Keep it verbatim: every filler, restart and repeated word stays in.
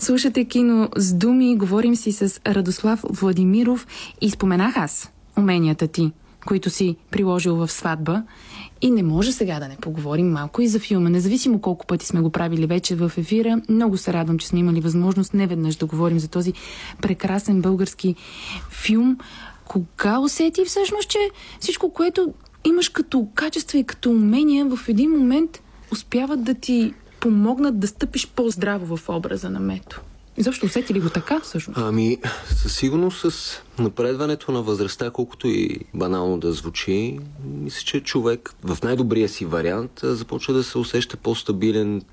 Слушате Кино с думи, говорим си с Радослав Владимиров и споменах аз уменията ти, които си приложил в Сватба. И не може сега да не поговорим малко и за филма. Независимо колко пъти сме го правили вече в ефира, много се радвам, че сме имали възможност неведнъж да говорим за този прекрасен български филм. Кога усети всъщност, че всичко, което имаш като качества и като умения, в един момент успяват да ти помогнат да стъпиш по-здраво в образа на Мето? Защо усети ли го така всъщност? Ами, със сигурност с напредването на възрастта, колкото и банално да звучи, мисля, че човек в най-добрия си вариант започва да се усеща по-стабилен,